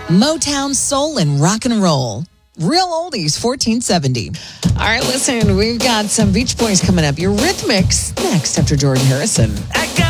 Motown, soul, and rock and roll. Real oldies, 1470. All right, listen, we've got some Beach Boys coming up. Eurythmics next after Jordan Harrison. I got